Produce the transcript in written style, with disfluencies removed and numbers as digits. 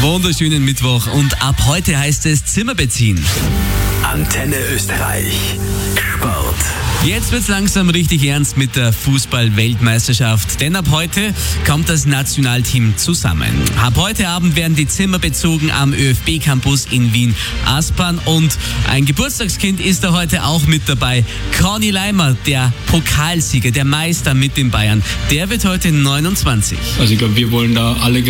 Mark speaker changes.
Speaker 1: wunderschönen Mittwoch und ab heute heißt es Zimmer beziehen.
Speaker 2: Antenne Österreich. Sport.
Speaker 1: Jetzt wird's langsam richtig ernst mit der Fußball-Weltmeisterschaft, denn ab heute kommt das Nationalteam zusammen. Ab heute Abend werden die Zimmer bezogen am ÖFB-Campus in Wien-Aspern und ein Geburtstagskind ist da heute auch mit dabei. Conny Leimer, der Pokalsieger, der Meister mit den Bayern, der wird heute 29.
Speaker 3: Also ich glaube, wir wollen da alle